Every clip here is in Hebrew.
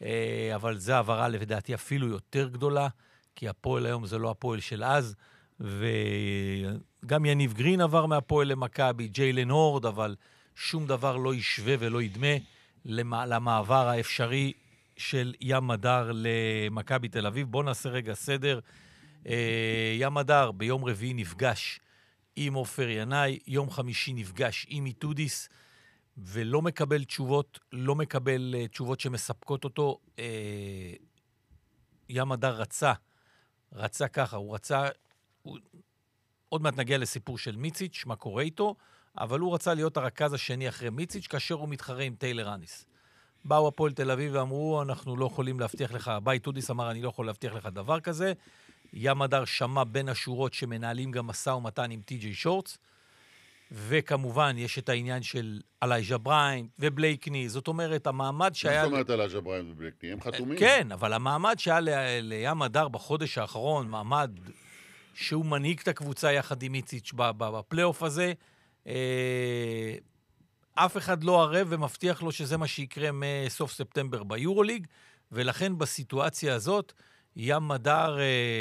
אבל זה העברה לדעתי אפילו יותר גדולה, כי הפועל היום זה לא הפועל של אז, וגם יניב גרין עבר מהפועל למכבי, ג'יילן הורד, אבל שום דבר לא ישווה ולא ידמה למעבר האפשרי של ים מדר למכבי תל אביב. בואו נעשה רגע סדר. ים מדר ביום רביעי נפגש עם עופר ינאי, יום חמישי נפגש עם איתודיס, ולא מקבל תשובות, לא מקבל תשובות שמספקות אותו. ים מדר רצה ככה, עוד מעט נגיע לסיפור של מיציץ', מה קורה איתו, אבל הוא רצה להיות הרכז השני אחרי מיציץ', כאשר הוא מתחרה עם טיילר אניס. באו הפועל תל אביב ואמרו, אנחנו לא יכולים להבטיח לך, ביי טודיס אמר, אני לא יכול להבטיח לך דבר כזה. ים מדר שמע בין השורות שמנהלים גם מסע ומתן עם טי.ג'יי שורטס, וכמובן יש את העניין של אלייג'ה בריין ובלייקני, זאת אומרת, המעמד שהיה... זאת אומרת אלייג'ה בריין ובלייקני, הם חתומים? כן, אבל המעמד שהיה לים מדר בחודש האחרון, מעמד שהוא מנהיג את הקבוצה יחד עם איציץ' בפלייאוף הזה, אף אחד לא ערב ומבטיח לו שזה מה שיקרה מסוף ספטמבר ביורוליג, ולכן בסיטואציה הזאת, ים מדר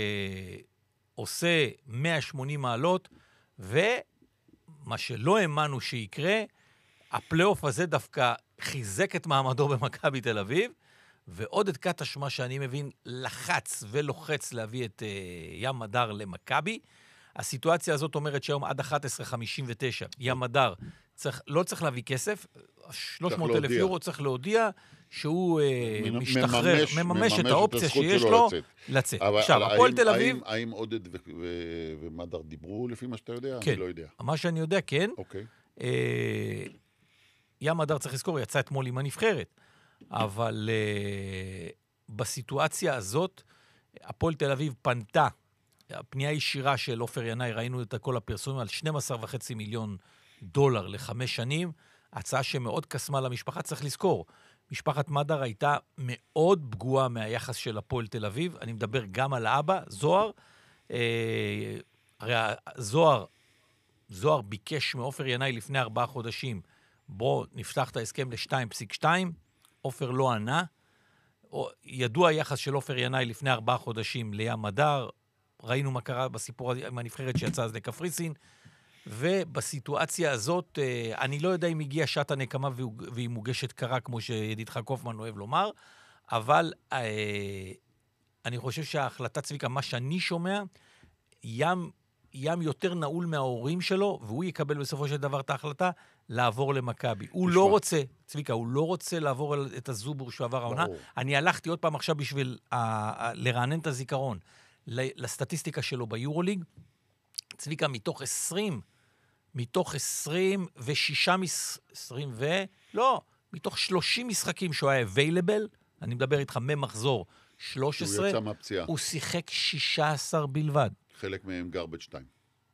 עושה 180 מעלות, ומה שלא האמנו שיקרה, הפלייאוף הזה דווקא חיזק את מעמדו במכבי תל אביב, ועוד את קטש, מה שאני מבין, לחץ ולוחץ להביא את ים מדר למכבי. הסיטואציה הזאת אומרת שהיום עד 11:59, ים מדר לא צריך להביא כסף, 300,000 יורו צריך להודיע שהוא משתחרר, מממש את האופציה שיש לו לצאת. עכשיו, הפועל תל אביב... האם עודד ומדר דיברו לפי מה שאתה יודע? כן. אני לא יודע. מה שאני יודע, כן. אוקיי. ים מדר צריך לזכור, יצא אתמול עם הנבחרת. אבל בסיטואציה הזאת, הפועל תל אביב פנתה, הפנייה ישירה של עופר ינאי, ראינו את כל הפרסומים על 12.5 מיליון דולר ל5 שנים, הצעה שמאוד קסמה למשפחה, צריך לזכור. משפחת מדר הייתה מאוד פגועה מהיחס של הפועל תל אביב, אני מדבר גם על האבא, זוהר. הרי זוהר ביקש מעופר ינאי לפני 4 חודשים, בוא נפתח את ההסכם ל-2.2, עופר לא ענה. ידוע היחס של עופר ינאי לפני 4 חודשים לים מדר, ראינו מה קרה בסיפור עם הנבחרת שיצא אז לקפריסין, ובסיטואציה הזאת, אני לא יודע אם הגיעה שעת הנקמה והיא מוגשת קרה, כמו שידידך קופמן אוהב לומר, אבל אני חושב שההחלטה צביקה, מה שאני שומע, ים יותר נעול מההורים שלו, והוא יקבל בסופו של דבר את ההחלטה לעבור למכבי. הוא לא רוצה, צביקה, הוא לא רוצה לעבור את הזובור שעבר העונה. אני הלכתי עוד פעם עכשיו בשביל לרענן את הזיכרון לסטטיסטיקה שלו ביורוליג. צביקה, מתוך 30 משחקים שהוא היה available, אני מדבר איתך ממחזור 13, הוא שיחק 16 בלבד. חלק מהם גרבג' 2.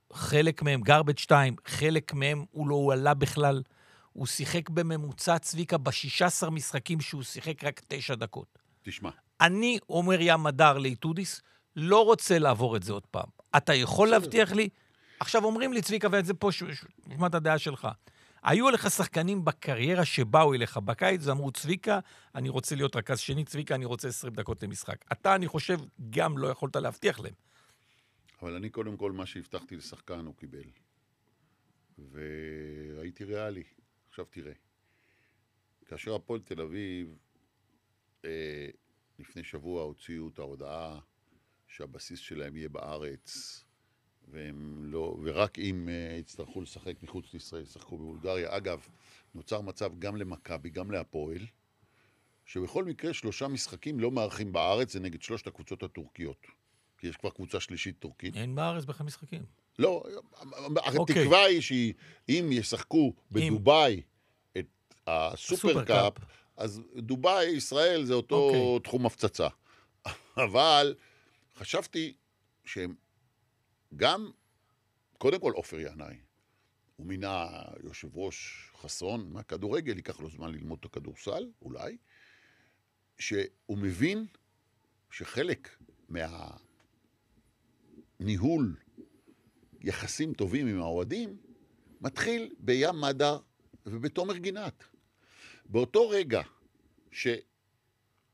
חלק מהם הוא לא עלה בכלל. הוא שיחק בממוצע צביקה ב16 משחקים שהוא שיחק רק 9 דקות. תשמע. אני אומר ים מדר לאיתודיס, לא רוצה לעבור את זה עוד פעם. אתה יכול להבטיח לי? עכשיו אומרים לי צביקה, ואת זה פה, נשמע את הדעה שלך. היו לך שחקנים בקריירה שבאו אליך בקיץ, ואמרו צביקה, אני רוצה להיות רכז שני, צביקה, אני רוצה 20 דקות למשחק. אתה, אני חושב, גם לא יכולת להבטיח להם. אבל אני קודם כל, מה שהבטחתי לשחקן הוא קיבל. והייתי ריאלי. עכשיו תראה. כאשר הפועל תל אביב, לפני שבוע הוציאו את ההודעה שהבסיס שלהם יהיה בארץ, ורק אם יצטרכו לשחק מחוץ לישראל, ישחקו בבולגריה. אגב, נוצר מצב גם למכבי, גם להפועל, שבכל מקרה 3 משחקים לא מארחים בארץ, זה נגד 3 הקבוצות הטורקיות. כי יש כבר קבוצה שלישית טורקית. אין בארץ בכלל משחקים. לא, התקווה היא שאם ישחקו בדוביי את הסופרקאפ, אז דוביי, ישראל, זה אותו תחום הפצצה. אבל חשבתי שהם גם, קודם כל עופר ינאי, הוא מינה יושב ראש חסון מהכדורגל, ייקח לו זמן ללמוד את הכדורסל, אולי, שהוא מבין שחלק ניהול יחסים טובים עם האוהדים, מתחיל בים מדר ובתומר גינת. באותו רגע